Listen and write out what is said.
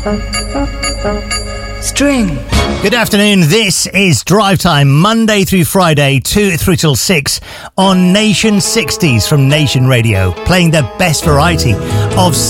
String. Good afternoon, this is Drive Time, Monday through Friday, 2 through till 6 on Nation 60s from Nation Radio, playing the best variety of